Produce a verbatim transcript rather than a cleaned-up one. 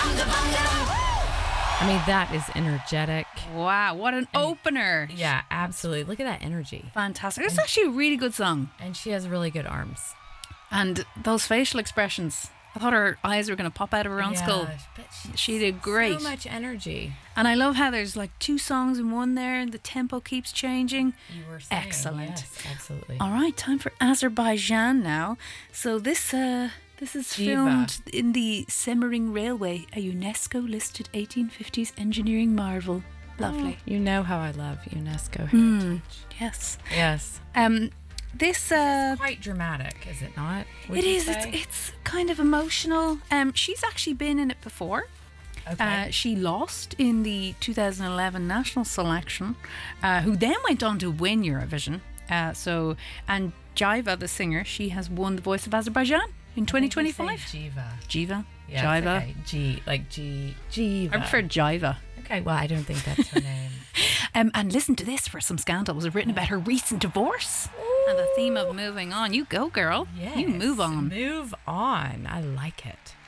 I mean, that is energetic. Wow, what an And- opener. Yeah, absolutely. Look at that energy. Fantastic. It's actually a really good song. And she has really good arms. And those facial expressions. I thought her eyes were going to pop out of her own Yeah, skull. but She did great. So much energy. And I love how there's like two songs in one there and the tempo keeps changing. You were saying. Excellent. Yes, absolutely. All right, time for Azerbaijan now. So this uh, this is Diva. filmed in the Semmering Railway, a UNESCO-listed eighteen fifties engineering marvel. Lovely. You know how I love UNESCO Hmm. heritage. Yes. Yes. Um, this uh, Quite dramatic, is it not? Would it you is. It's, say? it's kind of emotional. Um, she's actually been in it before. Okay. Uh, she lost in the two thousand eleven national selection, uh, who then went on to win Eurovision. Uh, so, and Jiva, the singer, she has won the Voice of Azerbaijan in twenty twenty-five. Jiva. Jiva, Yeah, Jiva. it's okay. G, like G, Jiva. I prefer Jiva. Okay, well, I don't think that's her name. Um, and listen to this for some scandal. Was it written about her recent divorce? And the theme of moving on. You go, girl. Yes. You move on. Move on. I like it.